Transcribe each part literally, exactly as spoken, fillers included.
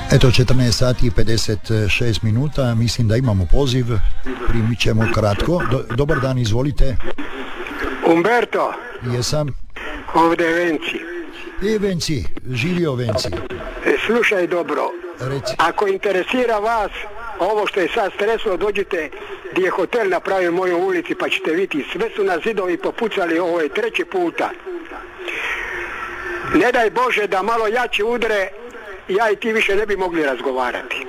Eto, četrnaest sati i pedeset šest minuta, mislim da imamo poziv, primit ćemo kratko. Do, dobar dan, izvolite. Umberto. Jesam. Ovdje je Venci. E, Venci, živio Venci. E, slušaj dobro, Reci. Ako interesira vas ovo što je sad stresno, dođite gdje je hotel napravio u mojoj ulici pa ćete vidjeti, sve su na zidovi popucali, ovo je treći puta. Ne daj Bože da malo jače udre, ja i ti više ne bi mogli razgovarati.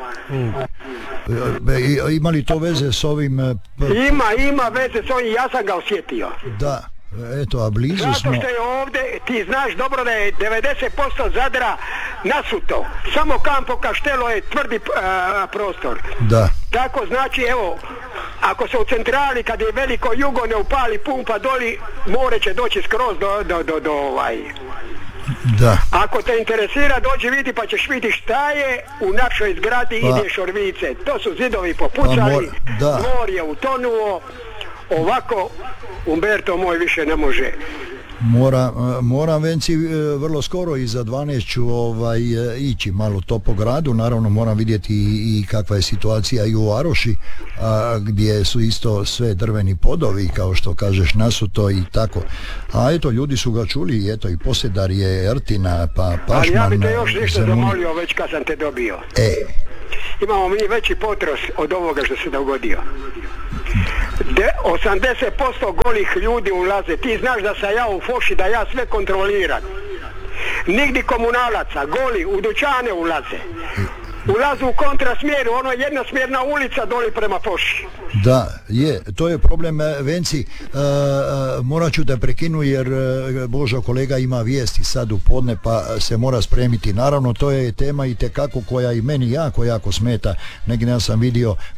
E, ima li to veze s ovim... P... Ima, ima veze s ovim, ja sam ga osjetio. Da, eto, a blizu Zato smo... što je ovdje, ti znaš dobro da je devedeset posto Zadra nasuto. Samo Campo Castello je tvrdi a, prostor. Da. Tako znači, evo, ako se u centrali, kad je veliko jugo, ne upali pumpa doli, more će doći skroz do, do, do, do ovaj... Da. Ako te interesira, dođi vidi pa ćeš vidjeti šta je u našoj zgradi, pa, ide Šorvice. To su zidovi popucali, pa mor, mor je utonuo, ovako Umberto moj više ne može. Mora, moram Venci vrlo skoro i za dvanaest ću ovaj, ići malo to po gradu, naravno moram vidjeti i, i kakva je situacija i u Aroši, a, gdje su isto sve drveni podovi, kao što kažeš, nasuto i tako. A eto, ljudi su ga čuli i eto i Posedar je Ertina, pa Pašman... Ali ja bi te još nešto Zemun... zamolio već kad sam te dobio. E. Imamo mi veći potres od ovoga što se dogodio. De, osamdeset posto golih ljudi ulaze. Ti znaš da sam ja u Foši, da ja sve kontroliram. Nigdje komunalaca, goli u dućane ulaze. Ulaze u kontrasmjeru, ono je jednosmjerna ulica doli prema Foši. Da, je, to je problem, Venci. E, e, morat ću te prekinu jer e, Božo kolega ima vijesti sad u podne pa se mora spremiti. Naravno, to je tema i tekako koja i meni jako, jako smeta. Negdje ja sam vidio